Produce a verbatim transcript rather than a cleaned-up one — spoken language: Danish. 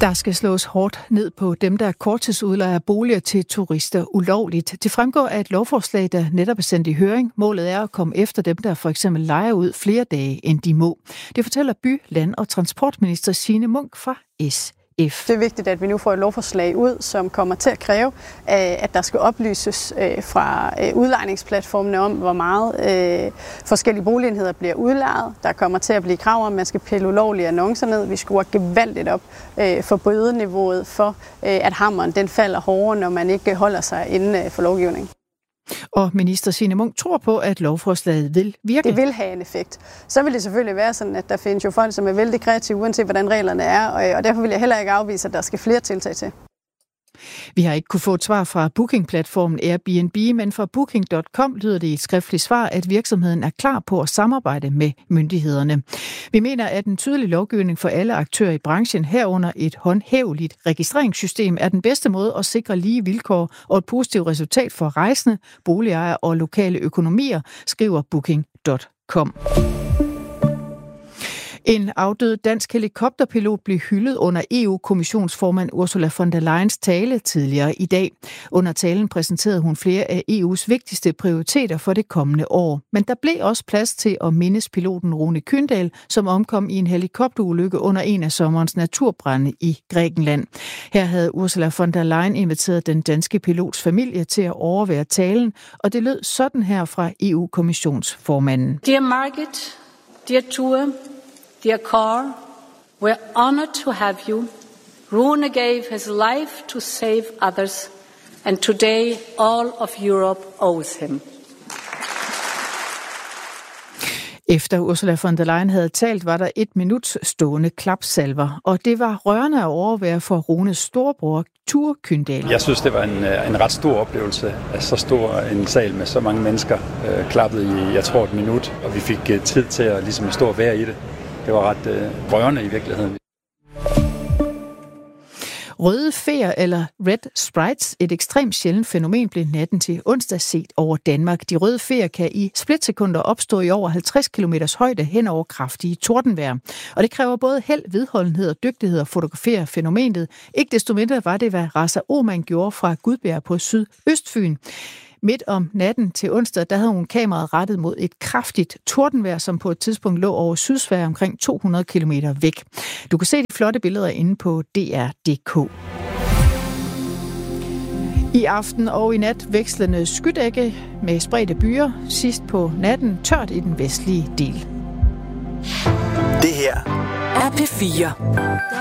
Der skal slås hårdt ned på dem, der korttidsudlejer boliger til turister ulovligt. Det fremgår af et lovforslag, der netop er sendt i høring. Målet er at komme efter dem, der for eksempel lejer ud flere dage, end de må. Det fortæller by-, land- og transportminister Signe Munk fra S F. Det er vigtigt, at vi nu får et lovforslag ud, som kommer til at kræve, at der skal oplyses fra udlejningsplatformene om, hvor meget forskellige boligenheder bliver udlejet. Der kommer til at blive krav om, at man skal pille ulovlige annoncer ned. Vi skruer gevaldigt op for bødeniveauet for, at hammeren den falder hårdere, når man ikke holder sig inden for lovgivningen. Og minister Signe Munk tror på, at lovforslaget vil virke. Det vil have en effekt. Så vil det selvfølgelig være sådan, at der findes jo folk, som er vældig kreative, uanset hvordan reglerne er, og derfor vil jeg heller ikke afvise, at der skal flere tiltag til. Vi har ikke kunne få et svar fra booking-platformen Airbnb, men fra booking punktum com lyder det i et skriftligt svar, at virksomheden er klar på at samarbejde med myndighederne. Vi mener, at en tydelig lovgivning for alle aktører i branchen, herunder et håndhæveligt registreringssystem, er den bedste måde at sikre lige vilkår og et positivt resultat for rejsende, boligejere og lokale økonomier, skriver booking punktum com. En afdød dansk helikopterpilot blev hyldet under E U-kommissionsformand Ursula von der Leyens tale tidligere i dag. Under talen præsenterede hun flere af E U's vigtigste prioriteter for det kommende år. Men der blev også plads til at mindes piloten Rune Kyndal, som omkom i en helikopterulykke under en af sommerens naturbrande i Grækenland. Her havde Ursula von der Leyen inviteret den danske pilots familie til at overvære talen, og det lød sådan her fra E U-kommissionsformanden. Dear Margit, dear Ture, dear Carl, we're honored to have you. Rune gave his life to save others, and today all of Europe owes him. Efter Ursula von der Leyen havde talt, var der et minuts stående klapsalver, og det var rørende at overvære for Runes storebror, Ture Kyndal. Jeg synes, det var en, en ret stor oplevelse, at så stor en sal med så mange mennesker øh, klappede i, jeg tror, et minut, og vi fik uh, tid til at ligesom stå og være i det. Det var ret øh, rørende i virkeligheden. Røde feer eller red sprites, et ekstremt sjældent fænomen, blev natten til onsdag set over Danmark. De røde feer kan i splitsekunder opstå i over halvtreds kilometers højde hen over kraftige tordenvejr. Og det kræver både held, vedholdenhed og dygtighed at fotografere fænomenet. Ikke desto mindre var det, hvad Rasa Oman gjorde fra Gudbjerg på Sydøstfyn. Midt om natten til onsdag, der havde hun kameraet rettet mod et kraftigt tordenvejr, som på et tidspunkt lå over Sydsverige omkring to hundrede kilometer væk. Du kan se de flotte billeder inde på D R punktum D K. I aften og i nat vekslende skydække med spredte byer. Sidst på natten tørt i den vestlige del. Det her er P fire.